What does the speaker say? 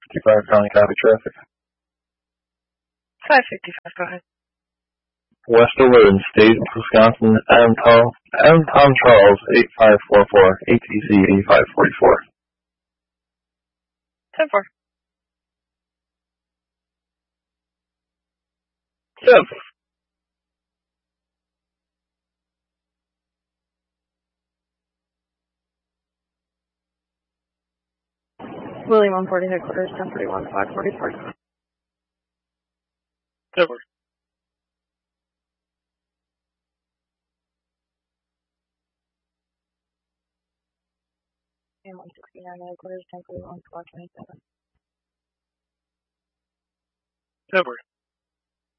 555 calling copy traffic. 555, go ahead. Westover in State, Wisconsin, M. Tom Charles, 8544, ATC 8544. 10-4. Yep. William 140 headquarters, 1041, 544. 10-4. And 169 headquarters, 1041, 527. 10-4.